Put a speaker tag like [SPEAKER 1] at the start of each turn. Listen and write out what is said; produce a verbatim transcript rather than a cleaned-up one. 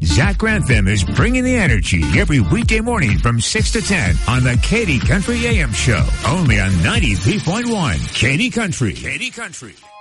[SPEAKER 1] Zach Grantham is bringing the energy every weekday morning from six to ten on the Katy Country A M Show. Only on ninety-three point one Katy Country. Katy Country.